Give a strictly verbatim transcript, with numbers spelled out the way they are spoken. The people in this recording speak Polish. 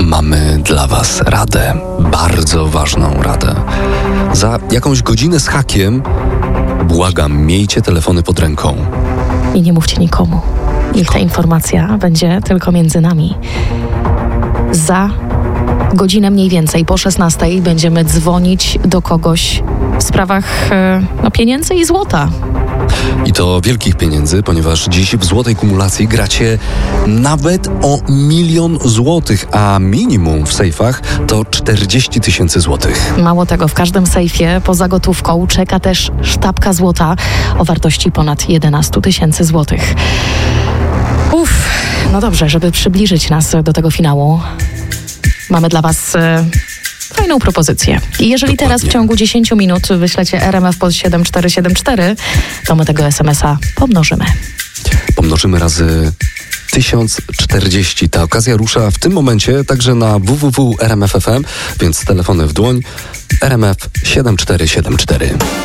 mamy dla Was radę. Bardzo ważną radę. Za jakąś godzinę z hakiem, błagam, miejcie telefony pod ręką. I nie mówcie nikomu. Niech ta informacja będzie tylko między nami. Za godzinę mniej więcej, po szesnastej będziemy dzwonić do kogoś w sprawach no, pieniędzy i złota. I to wielkich pieniędzy, ponieważ dziś w złotej kumulacji gracie nawet o milion złotych, a minimum w sejfach to czterdzieści tysięcy złotych. Mało tego, w każdym sejfie poza gotówką czeka też sztabka złota o wartości ponad jedenaście tysięcy złotych. Uff, no dobrze, żeby przybliżyć nas do tego finału, mamy dla Was e, fajną propozycję. I jeżeli Dokładnie. teraz w ciągu dziesięć minut wyślecie R M F pod siedem cztery siedem cztery, to my tego es em es a pomnożymy. Pomnożymy razy tysiąc czterdzieści. Ta okazja rusza w tym momencie także na w w w kropka r m f kropka f m, więc telefony w dłoń R M F siedem cztery siedem cztery.